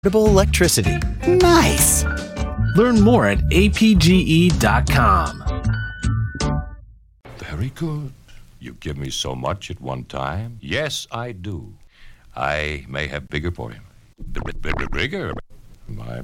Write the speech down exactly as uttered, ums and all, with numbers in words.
electricity. Nice! Learn more at A P G E dot com. Very good. You give me so much at one time. Yes, I do. I may have bigger for him. Bigger? My